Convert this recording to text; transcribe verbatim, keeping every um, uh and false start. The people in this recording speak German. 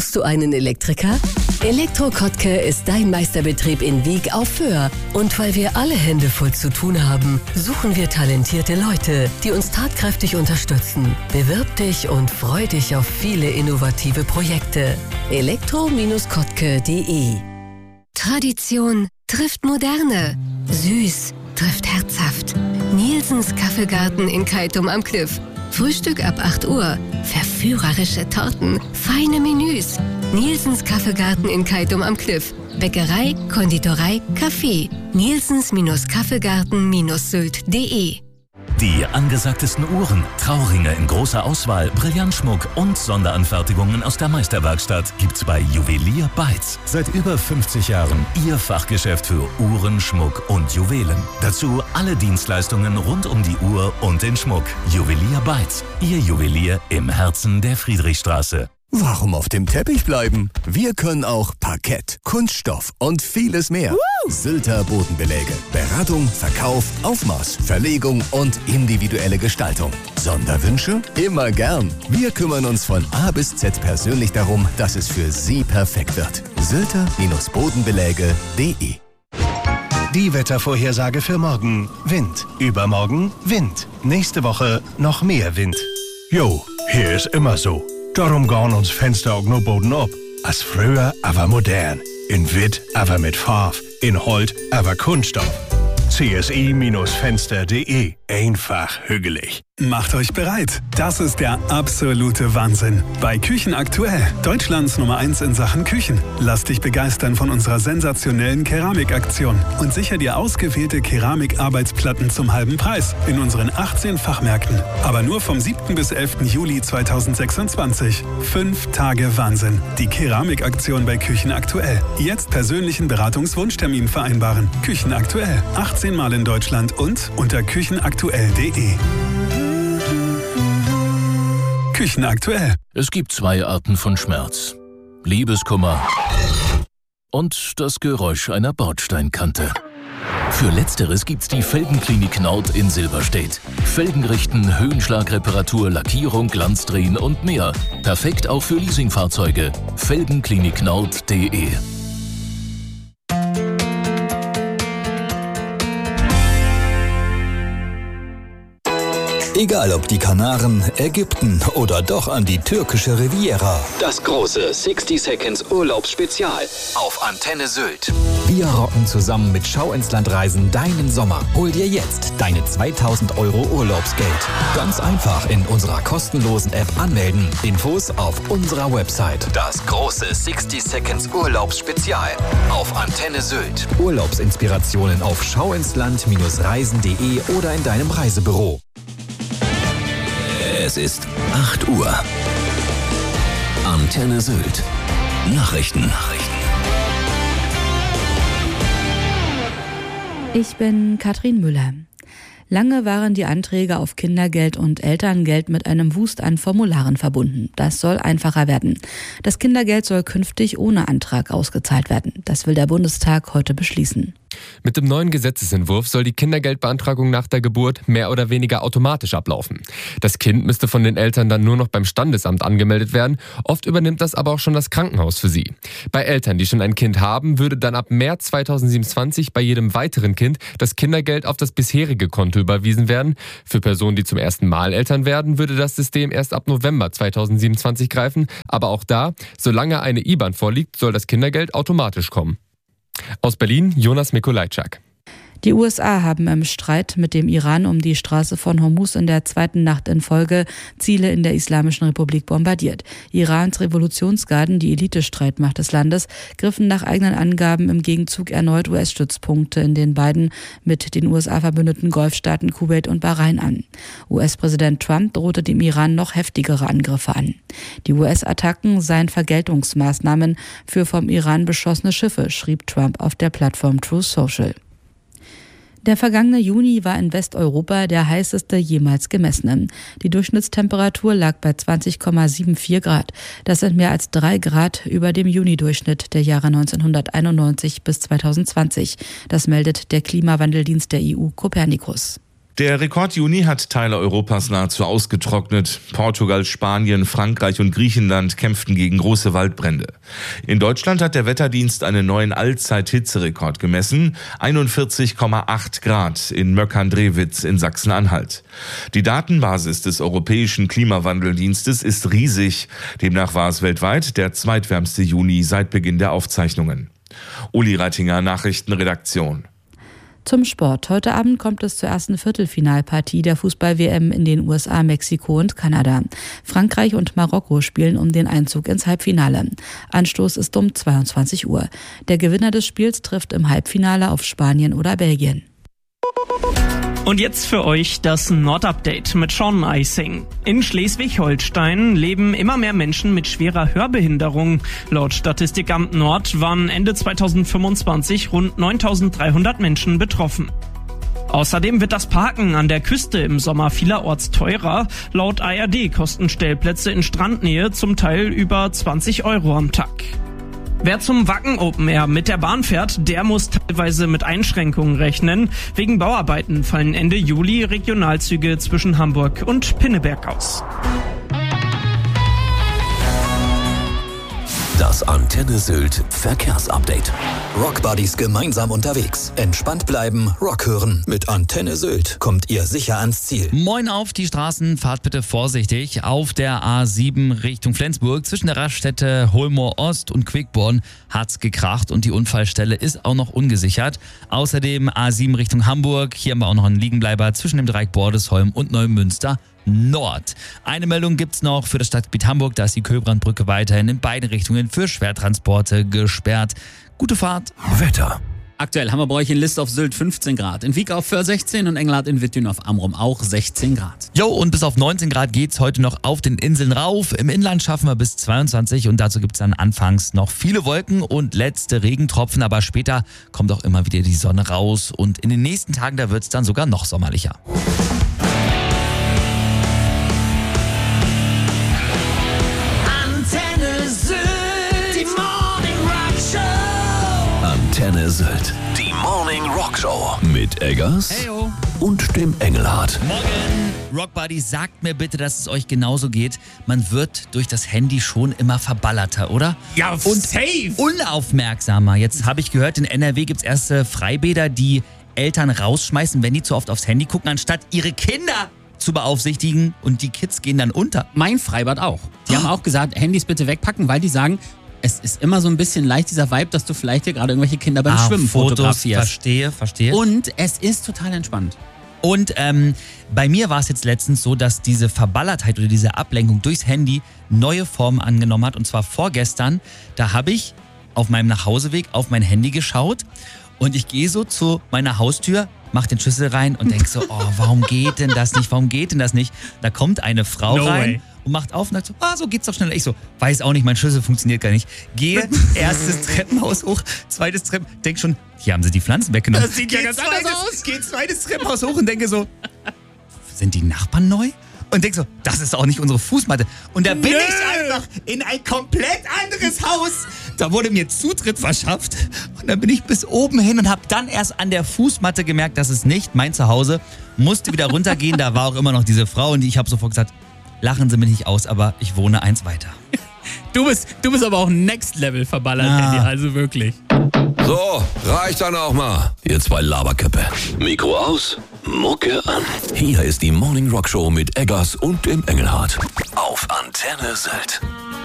Suchst du einen Elektriker? Elektro Kottke ist dein Meisterbetrieb in Wieg auf Föhr. Und weil wir alle Hände voll zu tun haben, suchen wir talentierte Leute, die uns tatkräftig unterstützen. Bewirb dich und freu dich auf viele innovative Projekte. elektro Kottke punkt de. Tradition trifft Moderne. Süß trifft herzhaft. Nielsens Kaffeegarten in Keitum am Kliff. Frühstück ab acht Uhr. Verführerische Torten. Feine Menüs. Nielsens Kaffeegarten in Keitum am Kliff. Bäckerei, Konditorei, Kaffee. Nielsens-Kaffeegarten Sylt punkt de. Die angesagtesten Uhren, Trauringe in großer Auswahl, Brillantschmuck und Sonderanfertigungen aus der Meisterwerkstatt gibt's bei Juwelier Beitz. Seit über fünfzig Jahren Ihr Fachgeschäft für Uhren, Schmuck und Juwelen. Dazu alle Dienstleistungen rund um die Uhr und den Schmuck. Juwelier Beitz, Ihr Juwelier im Herzen der Friedrichstraße. Warum auf dem Teppich bleiben? Wir können auch Parkett, Kunststoff und vieles mehr. Woo! Sylter Bodenbeläge. Beratung, Verkauf, Aufmaß, Verlegung und individuelle Gestaltung. Sonderwünsche? Immer gern. Wir kümmern uns von A bis Z persönlich darum, dass es für Sie perfekt wird. Sylter Bodenbeläge punkt de. Die Wettervorhersage für morgen. Wind. Übermorgen Wind. Nächste Woche noch mehr Wind. Jo, hier ist immer so. Darum gehen uns Fenster auch nur Boden ab. Als früher, aber modern. In Witt, aber mit Farbe. In Holt, aber Kunststoff. C S I Fenster punkt de. Einfach hügelig. Macht euch bereit. Das ist der absolute Wahnsinn. Bei Küchen aktuell. Deutschlands Nummer eins in Sachen Küchen. Lass dich begeistern von unserer sensationellen Keramikaktion und sicher dir ausgewählte Keramikarbeitsplatten zum halben Preis in unseren achtzehn Fachmärkten. Aber nur vom siebten bis elften Juli zweitausendsechsundzwanzig. Fünf Tage Wahnsinn. Die Keramikaktion bei Küchen aktuell. Jetzt persönlichen Beratungswunschtermin vereinbaren. Küchen aktuell. achtzehn Mal in Deutschland und unter küchenaktuell punkt de. Küchen aktuell. Es gibt zwei Arten von Schmerz. Liebeskummer und das Geräusch einer Bordsteinkante. Für Letzteres gibt's die Felgenklinik Nord in Silberstedt. Felgen richten, Höhenschlagreparatur, Lackierung, Glanzdrehen und mehr. Perfekt auch für Leasingfahrzeuge. Felgenklinik Nord punkt de. Egal ob die Kanaren, Ägypten oder doch an die türkische Riviera. Das große sixty Seconds Urlaubsspezial auf Antenne Sylt. Wir rocken zusammen mit Schau ins Land Reisen deinen Sommer. Hol dir jetzt deine zweitausend Euro Urlaubsgeld. Ganz einfach in unserer kostenlosen App anmelden. Infos auf unserer Website. Das große sixty Seconds Urlaubsspezial auf Antenne Sylt. Urlaubsinspirationen auf schauinsland Reisen punkt de oder in deinem Reisebüro. Es ist acht Uhr. Antenne Sylt. Nachrichten. Nachrichten. Ich bin Katrin Müller. Lange waren die Anträge auf Kindergeld und Elterngeld mit einem Wust an Formularen verbunden. Das soll einfacher werden. Das Kindergeld soll künftig ohne Antrag ausgezahlt werden. Das will der Bundestag heute beschließen. Mit dem neuen Gesetzesentwurf soll die Kindergeldbeantragung nach der Geburt mehr oder weniger automatisch ablaufen. Das Kind müsste von den Eltern dann nur noch beim Standesamt angemeldet werden. Oft übernimmt das aber auch schon das Krankenhaus für sie. Bei Eltern, die schon ein Kind haben, würde dann ab März zweitausendsiebenundzwanzig bei jedem weiteren Kind das Kindergeld auf das bisherige Konto überwiesen werden. Für Personen, die zum ersten Mal Eltern werden, würde das System erst ab November zweitausendsiebenundzwanzig greifen. Aber auch da, solange eine I B A N vorliegt, soll das Kindergeld automatisch kommen. Aus Berlin, Jonas Mikolajczak. Die U S A haben im Streit mit dem Iran um die Straße von Hormuz in der zweiten Nacht in Folge Ziele in der Islamischen Republik bombardiert. Irans Revolutionsgarden, die Elite-Streitmacht des Landes, griffen nach eigenen Angaben im Gegenzug erneut U S-Stützpunkte in den beiden mit den U S A verbündeten Golfstaaten Kuwait und Bahrain an. U S-Präsident Trump drohte dem Iran noch heftigere Angriffe an. Die U S-Attacken seien Vergeltungsmaßnahmen für vom Iran beschossene Schiffe, schrieb Trump auf der Plattform Truth Social. Der vergangene Juni war in Westeuropa der heißeste jemals gemessene. Die Durchschnittstemperatur lag bei zwanzig Komma vierundsiebzig Grad. Das sind mehr als drei Grad über dem Junidurchschnitt der Jahre neunzehnhunderteinundneunzig bis zweitausendzwanzig. Das meldet der Klimawandeldienst der E U Copernicus. Der Rekord-Juni hat Teile Europas nahezu ausgetrocknet. Portugal, Spanien, Frankreich und Griechenland kämpften gegen große Waldbrände. In Deutschland hat der Wetterdienst einen neuen Allzeit-Hitzerekord gemessen. einundvierzig Komma acht Grad in Möckern-Drewitz in Sachsen-Anhalt. Die Datenbasis des Europäischen Klimawandeldienstes ist riesig. Demnach war es weltweit der zweitwärmste Juni seit Beginn der Aufzeichnungen. Uli Reitinger, Nachrichtenredaktion. Zum Sport. Heute Abend kommt es zur ersten Viertelfinalpartie der Fußball-W M in den U S A, Mexiko und Kanada. Frankreich und Marokko spielen um den Einzug ins Halbfinale. Anstoß ist um zweiundzwanzig Uhr. Der Gewinner des Spiels trifft im Halbfinale auf Spanien oder Belgien. Und jetzt für euch das Nord-Update mit Sean Eising. In Schleswig-Holstein leben immer mehr Menschen mit schwerer Hörbehinderung. Laut Statistikamt Nord waren Ende zweitausendfünfundzwanzig rund neuntausenddreihundert Menschen betroffen. Außerdem wird das Parken an der Küste im Sommer vielerorts teurer. Laut A R D kosten Stellplätze in Strandnähe zum Teil über zwanzig Euro am Tag. Wer zum Wacken Open Air mit der Bahn fährt, der muss teilweise mit Einschränkungen rechnen. Wegen Bauarbeiten fallen Ende Juli Regionalzüge zwischen Hamburg und Pinneberg aus. Das Antenne Sylt Verkehrsupdate. Rockbuddies gemeinsam unterwegs. Entspannt bleiben, Rock hören. Mit Antenne Sylt kommt ihr sicher ans Ziel. Moin auf die Straßen, fahrt bitte vorsichtig. Auf der A sieben Richtung Flensburg zwischen der Raststätte Holmoor Ost und Quickborn hat's gekracht und die Unfallstelle ist auch noch ungesichert. Außerdem A sieben Richtung Hamburg. Hier haben wir auch noch einen Liegenbleiber zwischen dem Dreieck Bordesholm und Neumünster Nord. Eine Meldung gibt's noch für das Stadtgebiet Hamburg, da ist die Köhlbrandbrücke weiterhin in beide Richtungen für Schwertransporte gesperrt. Gute Fahrt. Wetter. Aktuell haben wir bei euch in List auf Sylt fünfzehn Grad, in Wiek auf Föhr sechzehn und Engelhardt in Wittdün auf Amrum auch sechzehn Grad. Jo, und bis auf neunzehn Grad geht's heute noch auf den Inseln rauf. Im Inland schaffen wir bis zweiundzwanzig und dazu gibt's dann anfangs noch viele Wolken und letzte Regentropfen, aber später kommt auch immer wieder die Sonne raus und in den nächsten Tagen, da wird's dann sogar noch sommerlicher. Antenne Sylt, die Morning Rock Show mit Eggers Heyo. Und dem Engelhardt. Morgen, Rockbuddy, sagt mir bitte, dass es euch genauso geht. Man wird durch das Handy schon immer verballerter, oder? Ja, und safe. Unaufmerksamer. Jetzt habe ich gehört, in N R W gibt es erste Freibäder, die Eltern rausschmeißen, wenn die zu oft aufs Handy gucken, anstatt ihre Kinder zu beaufsichtigen und die Kids gehen dann unter. Mein Freibad auch. Die oh. haben auch gesagt, Handys bitte wegpacken, weil die sagen, es ist immer so ein bisschen leicht dieser Vibe, dass du vielleicht hier gerade irgendwelche Kinder beim ah, Schwimmen Fotos, fotografierst. Verstehe, verstehe. Und es ist total entspannt. Und ähm, bei mir war es jetzt letztens so, dass diese Verballertheit oder diese Ablenkung durchs Handy neue Formen angenommen hat. Und zwar vorgestern, da habe ich auf meinem Nachhauseweg auf mein Handy geschaut und ich gehe so zu meiner Haustür, mach den Schlüssel rein und denk so, oh, warum geht denn das nicht, warum geht denn das nicht? Da kommt eine Frau No rein way. und macht auf und sagt so, ah, so geht's doch schneller. Ich so, weiß auch nicht, mein Schlüssel funktioniert gar nicht. Gehe, erstes Treppenhaus hoch, zweites Treppenhaus, denk schon, hier haben sie die Pflanzen weggenommen. Das sieht ja ganz anders aus. Geh zweites Treppenhaus hoch und denke so, sind die Nachbarn neu? Und denk so, das ist auch nicht unsere Fußmatte. Und da bin Nö. ich einfach in ein komplett anderes Haus. Da wurde mir Zutritt verschafft. Und dann bin ich bis oben hin und habe dann erst an der Fußmatte gemerkt, das ist nicht mein Zuhause. Musste wieder runtergehen, da war auch immer noch diese Frau. Und ich habe sofort gesagt, lachen Sie mich nicht aus, aber ich wohne eins weiter. Du bist, du bist aber auch Next Level verballert, Ah. Handy, also wirklich. So, reicht dann auch mal. Ihr zwei Laberköppe. Mikro aus, Mucke an. Hier ist die Morning Rock Show mit Eggers und dem Engelhardt. Auf Antenne Sylt.